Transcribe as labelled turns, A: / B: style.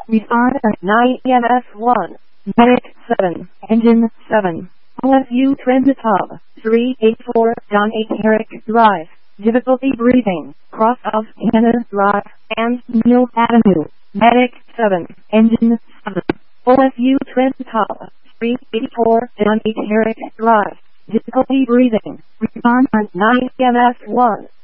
A: Respond at 9 EMS 1. Medic 7. Engine 7. OSU Transit Hub 384 John H. Herrick Drive. Difficulty breathing. Cross of Canada Drive and Mill Avenue. Medic 7. Engine 7. OSU Transit Hub 384 John H. Herrick Drive. Difficulty breathing. Respond at 9 EMS 1.